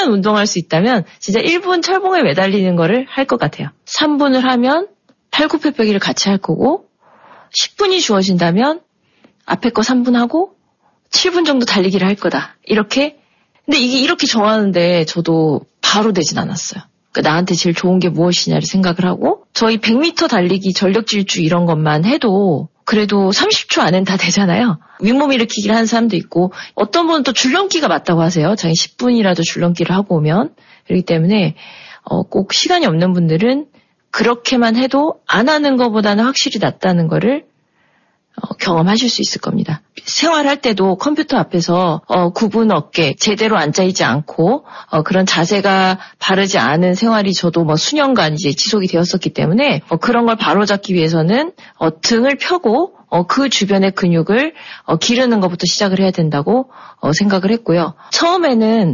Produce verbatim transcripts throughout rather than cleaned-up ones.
분만 운동할 수 있다면 진짜 일 분 철봉에 매달리는 거를 할 것 같아요. 삼 분을 하면 팔굽혀펴기를 같이 할 거고 십 분이 주어진다면 앞에 거 삼 분 하고 칠 분 정도 달리기를 할 거다. 이렇게. 근데 이게 이렇게 정하는데 저도 바로 되진 않았어요. 그러니까 나한테 제일 좋은 게 무엇이냐를 생각을 하고 저희 백 미터 달리기 전력 질주 이런 것만 해도 그래도 삼십 초 안엔 다 되잖아요. 윗몸 일으키기를 하는 사람도 있고 어떤 분은 또 줄넘기가 맞다고 하세요. 자기 십 분이라도 줄넘기를 하고 오면. 그렇기 때문에 어, 꼭 시간이 없는 분들은 그렇게만 해도 안 하는 것보다는 확실히 낫다는 거를 어, 경험하실 수 있을 겁니다. 생활할 때도 컴퓨터 앞에서 어, 굽은 어깨, 제대로 앉아있지 않고 어, 그런 자세가 바르지 않은 생활이 저도 뭐 수년간 이제 지속이 되었었기 때문에 어, 그런 걸 바로잡기 위해서는 어, 등을 펴고 어, 그 주변의 근육을 어, 기르는 것부터 시작을 해야 된다고 어, 생각을 했고요. 처음에는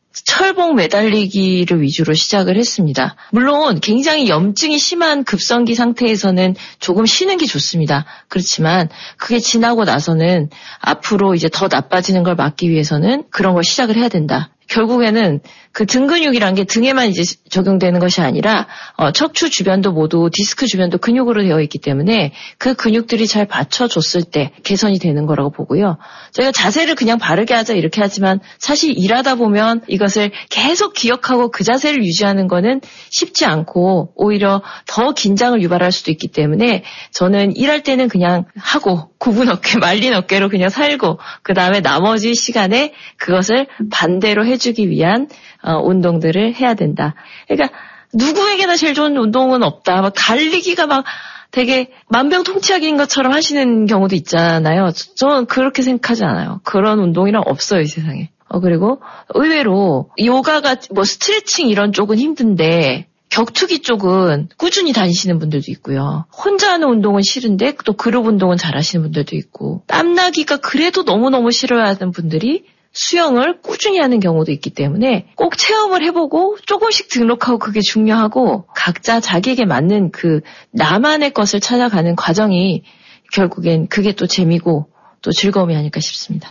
철봉 매달리기를 위주로 시작을 했습니다. 물론 굉장히 염증이 심한 급성기 상태에서는 조금 쉬는 게 좋습니다. 그렇지만 그게 지나고 나서는 앞으로 이제 더 나빠지는 걸 막기 위해서는 그런 걸 시작을 해야 된다. 결국에는 그 등 근육이란 게 등에만 이제 적용되는 것이 아니라 어, 척추 주변도 모두 디스크 주변도 근육으로 되어 있기 때문에 그 근육들이 잘 받쳐줬을 때 개선이 되는 거라고 보고요. 저희가 자세를 그냥 바르게 하자 이렇게 하지만 사실 일하다 보면 이것을 계속 기억하고 그 자세를 유지하는 거는 쉽지 않고 오히려 더 긴장을 유발할 수도 있기 때문에 저는 일할 때는 그냥 하고 굽은 어깨, 말린 어깨로 그냥 살고 그 다음에 나머지 시간에 그것을 반대로 해주기 위한 어, 운동들을 해야 된다. 그러니까 누구에게나 제일 좋은 운동은 없다. 막 달리기가 막 되게 만병통치약인 것처럼 하시는 경우도 있잖아요. 저는 그렇게 생각하지 않아요. 그런 운동이랑 없어요, 이 세상에. 어, 그리고 의외로 요가가 뭐 스트레칭 이런 쪽은 힘든데 격투기 쪽은 꾸준히 다니시는 분들도 있고요. 혼자 하는 운동은 싫은데 또 그룹 운동은 잘 하시는 분들도 있고 땀나기가 그래도 너무너무 싫어하는 분들이 수영을 꾸준히 하는 경우도 있기 때문에 꼭 체험을 해보고 조금씩 등록하고 그게 중요하고 각자 자기에게 맞는 그 나만의 것을 찾아가는 과정이 결국엔 그게 또 재미고 또 즐거움이 아닐까 싶습니다.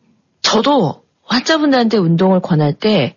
저도 환자분들한테 운동을 권할 때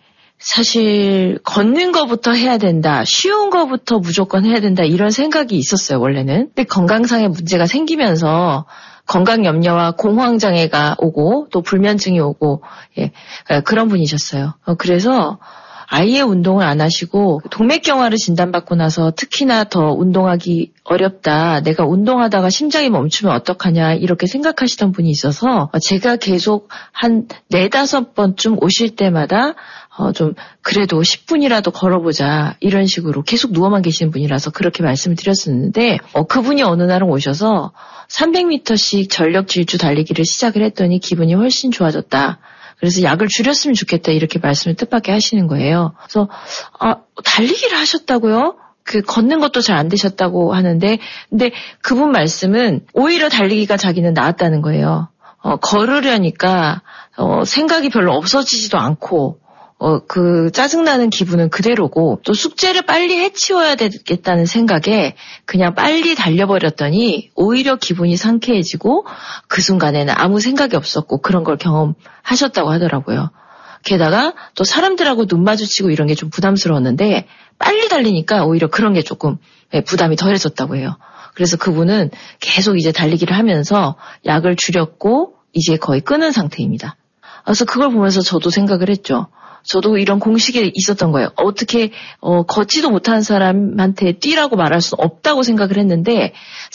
사실 걷는 거부터 해야 된다, 쉬운 거부터 무조건 해야 된다 이런 생각이 있었어요, 원래는. 근데 건강상의 문제가 생기면서 건강 염려와 공황장애가 오고 또 불면증이 오고 예, 그런 분이셨어요. 그래서 아예 운동을 안 하시고 동맥경화를 진단받고 나서 특히나 더 운동하기 어렵다. 내가 운동하다가 심장이 멈추면 어떡하냐 이렇게 생각하시던 분이 있어서 제가 계속 한 네다섯 번쯤 오실 때마다 어, 좀 그래도 십 분이라도 걸어보자 이런 식으로 계속 누워만 계시는 분이라서 그렇게 말씀을 드렸었는데 어, 그분이 어느 날은 오셔서 삼백 미터씩 전력 질주 달리기를 시작을 했더니 기분이 훨씬 좋아졌다. 그래서 약을 줄였으면 좋겠다 이렇게 말씀을 뜻밖의 하시는 거예요. 그래서 아, 달리기를 하셨다고요? 그 걷는 것도 잘 안 되셨다고 하는데 근데 그분 말씀은 오히려 달리기가 자기는 나았다는 거예요. 어, 걸으려니까 어, 생각이 별로 없어지지도 않고 어, 그 짜증나는 기분은 그대로고 또 숙제를 빨리 해치워야 되겠다는 생각에 그냥 빨리 달려버렸더니 오히려 기분이 상쾌해지고 그 순간에는 아무 생각이 없었고 그런 걸 경험하셨다고 하더라고요. 게다가 또 사람들하고 눈 마주치고 이런 게 좀 부담스러웠는데 빨리 달리니까 오히려 그런 게 조금 부담이 덜해졌다고 해요. 그래서 그분은 계속 이제 달리기를 하면서 약을 줄였고 이제 거의 끊은 상태입니다. 그래서 그걸 보면서 저도 생각을 했죠. 저도 이런 공식에 있었던 거예요. 어떻게 어, 걷지도 못하는 사람한테 뛰라고 말할 수는 없다고 생각을 했는데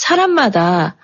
사람마다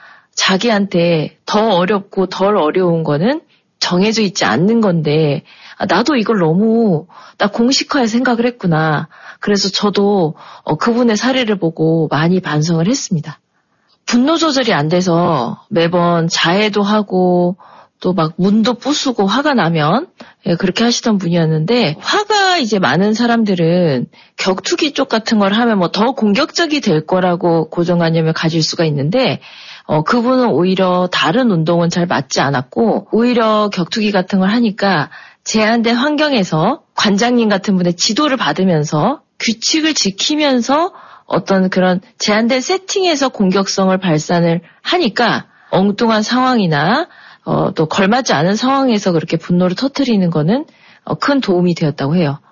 자기한테 더 어렵고 덜 어려운 거는 정해져 있지 않는 건데 아, 나도 이걸 너무 나 공식화해 생각을 했구나. 그래서 저도 어, 그분의 사례를 보고 많이 반성을 했습니다. 분노 조절이 안 돼서 매번 자해도 하고 또 막 문도 부수고 화가 나면 예, 그렇게 하시던 분이었는데 화가 이제 많은 사람들은 격투기 쪽 같은 걸 하면 뭐 더 공격적이 될 거라고 고정관념을 가질 수가 있는데 어, 그분은 오히려 다른 운동은 잘 맞지 않았고 오히려 격투기 같은 걸 하니까 제한된 환경에서 관장님 같은 분의 지도를 받으면서 규칙을 지키면서 어떤 그런 제한된 세팅에서 공격성을 발산을 하니까 엉뚱한 상황이나 어, 또 걸맞지 않은 상황에서 그렇게 분노를 터뜨리는 거는 어, 큰 도움이 되었다고 해요.